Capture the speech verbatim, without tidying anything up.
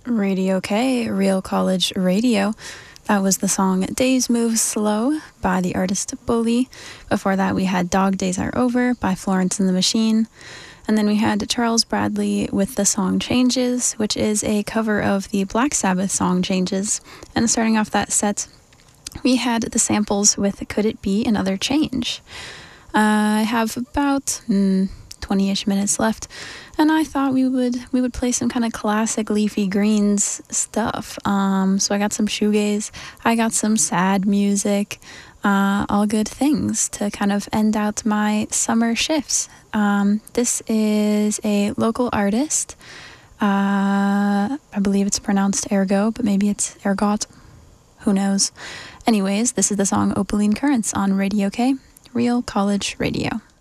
Radio K, Real College Radio. That was the song Days Move Slow by the artist Bully. Before that, we had Dog Days Are Over by Florence and the Machine. And then we had Charles Bradley with the song Changes, which is a cover of the Black Sabbath song Changes. And starting off that set, we had the samples with Could It Be Another Change. Uh, I have about mm, twenty-ish minutes left, and I thought we would we would play some kind of classic Leafy Greens stuff. Um, so I got some shoegaze, I got some sad music, uh, all good things to kind of end out my summer shifts. Um, this is a local artist. Uh, I believe it's pronounced Ergo, but maybe it's Ergot. Who knows? Anyways, this is the song Opaline Currents on Radio K, Real College Radio.